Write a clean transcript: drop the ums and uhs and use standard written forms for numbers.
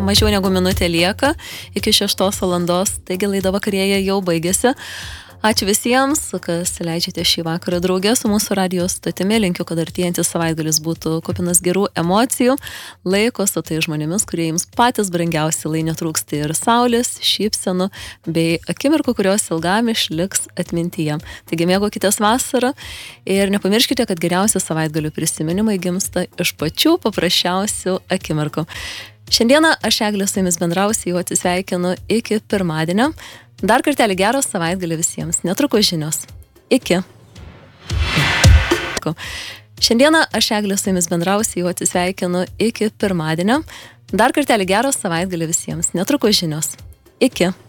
mažiau negu minutė lieka iki 6 valandos, taigi laida vakarėje jau baigėsi. Ačiū visiems, kas leidžiate šį vakarą draugę su mūsų radijos stotimi. Linkiu, kad artėjantis savaitgalis būtų kupinas gerų emocijų, laiko su tai žmonėmis, kurie jums patys brangiausi, lai netrūksta ir saulės, šypsenų bei akimirkų, kurios ilgam išliks atmintyje. Taigi mėgaukitės vasarą ir nepamirškite, kad geriausi savaitgalių prisiminimai gimsta iš pačių paprasčiausių akimirkų. Šiandieną aš Eglė su jumis bendrausiu, jau atsisveikinu iki pirmadienio. Dar kartelį geros savaitgalį visiems. Netrukus žinios. Iki. Šiandieną aš Eglė su jumis bendrausiu, jau atsisveikinu iki pirmadienio. Dar kartelį geros savaitgalį visiems. Netrukus žinios. Iki.